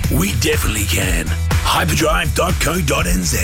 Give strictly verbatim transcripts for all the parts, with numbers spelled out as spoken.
We definitely can. hyperdrive dot co dot n z.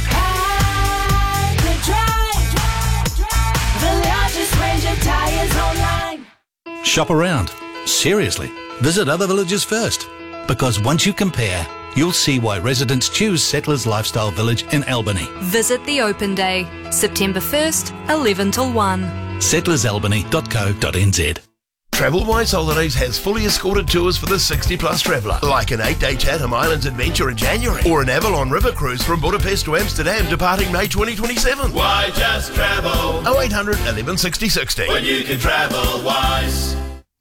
Hyperdrive, the largest range of tyres online. Shop around. Seriously, visit other villages first. Because once you compare, you'll see why residents choose Settlers Lifestyle Village in Albany. Visit the open day, September first, eleven till one. settlers albany dot co dot n z. TravelWise Holidays has fully escorted tours for the sixty plus traveller, like an eight-day Chatham Islands adventure in January, or an Avalon River cruise from Budapest to Amsterdam departing May twenty twenty-seven. Why just travel? oh eight hundred, eleven sixty, sixty. When you can travel wise.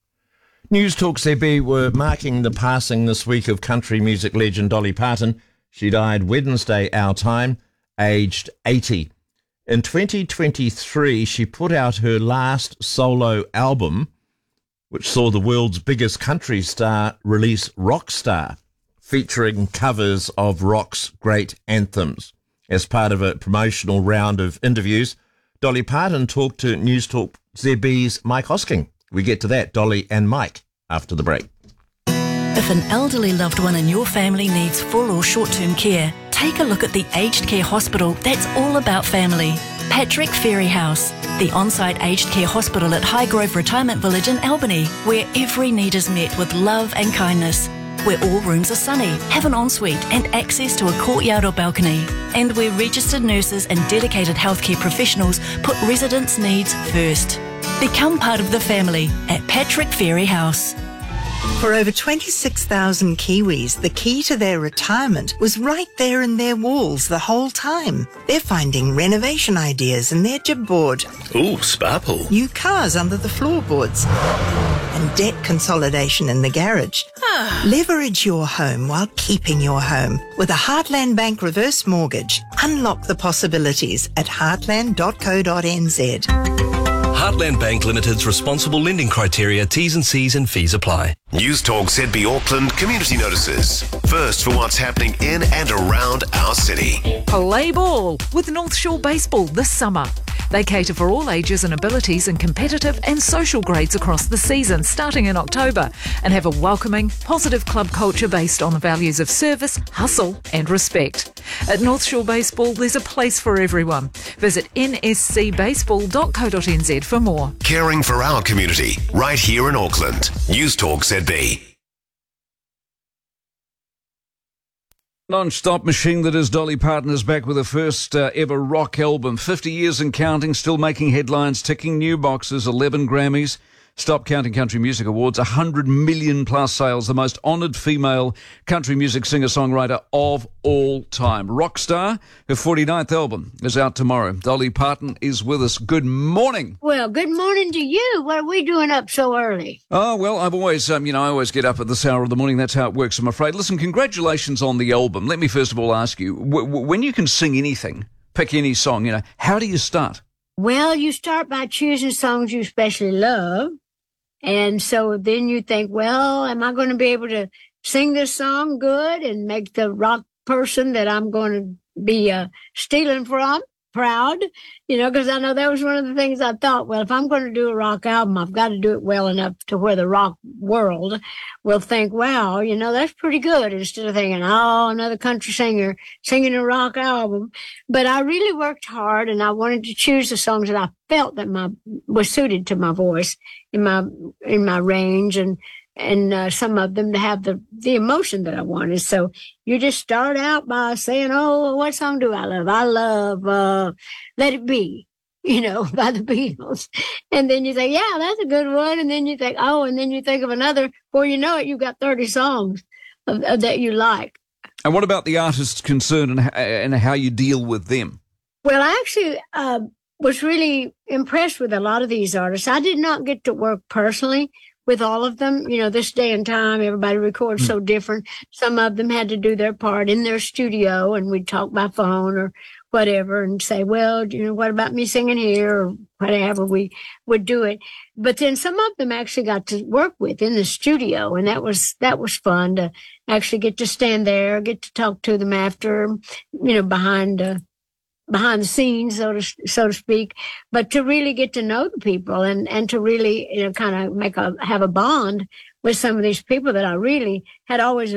News Talk Z B were marking the passing this week of country music legend Dolly Parton. She died Wednesday our time, aged eighty. In twenty twenty-three, she put out her last solo album, which saw the world's biggest country star release Rockstar, featuring covers of rock's great anthems. As part of a promotional round of interviews, Dolly Parton talked to News Talk Z B's Mike Hosking. We get to that, Dolly and Mike, after the break. If an elderly loved one in your family needs full or short-term care, take a look at the Aged Care Hospital that's all about family. Patrick Ferry House, the on-site aged care hospital at Highgrove Retirement Village in Albany, where every need is met with love and kindness, where all rooms are sunny, have an ensuite and access to a courtyard or balcony, and where registered nurses and dedicated healthcare professionals put residents' needs first. Become part of the family at Patrick Ferry House. For over twenty-six thousand Kiwis, the key to their retirement was right there in their walls the whole time. They're finding renovation ideas in their jib board. Ooh, spa pool. New cars under the floorboards. And debt consolidation in the garage. Leverage your home while keeping your home. With a Heartland Bank reverse mortgage, unlock the possibilities at heartland dot co dot n z. Heartland Bank Limited's responsible lending criteria, T's and C's and fees apply. News Talk Z B Auckland community notices. First for what's happening in and around our city. Play ball with North Shore Baseball this summer. They cater for all ages and abilities in competitive and social grades across the season, starting in October, and have a welcoming, positive club culture based on the values of service, hustle and respect. At North Shore Baseball, there's a place for everyone. Visit n s c baseball dot co dot n z for more. Caring for our community, right here in Auckland. News Talk Z B. Non-stop machine that is Dolly Parton is back with her first uh, ever rock album. fifty years and counting, still making headlines, ticking new boxes, eleven Grammys, Stop Counting Country Music Awards, one hundred million plus sales, the most honoured female country music singer-songwriter of all time. Rockstar, her forty-ninth album, is out tomorrow. Dolly Parton is with us. Good morning. Well, good morning to you. What are we doing up so early? Oh, well, I've always, um, you know, I always get up at this hour of the morning. That's how it works, I'm afraid. Listen, congratulations on the album. Let me first of all ask you, w- w- when you can sing anything, pick any song, you know, how do you start? Well, you start by choosing songs you especially love. And so then you think, well, am I going to be able to sing this song good and make the rock person that I'm going to be uh, stealing from proud? You know, because I know that was one of the things I thought, well, if I'm going to do a rock album, I've got to do it well enough to where the rock world will think, wow, you know, that's pretty good, instead of thinking, oh, another country singer singing a rock album. But I really worked hard, and I wanted to choose the songs that I felt that my was suited to my voice in my in my range, and and uh, some of them to have the the emotion that I wanted. So you just start out by saying, oh, what song do I love? I love uh, Let It Be, you know, by the Beatles. And then you think, yeah, that's a good one. And then you think, oh, and then you think of another. Before you know it, you've got thirty songs of, of, that you like. And what about the artists concerned and, and how you deal with them? Well, I actually uh, was really impressed with a lot of these artists. I did not get to work personally with all of them. You know, this day and time, everybody records mm. so different. Some of them had to do their part in their studio, and we'd talk by phone or whatever and say, well, you know, what about me singing here, or whatever, we would do it. But then some of them actually got to work with in the studio, and that was, that was fun to actually get to stand there, get to talk to them after, you know, behind, uh, behind the scenes, so to, so to speak, but to really get to know the people and, and to really, you know, kind of make a, have a bond with some of these people that I really had always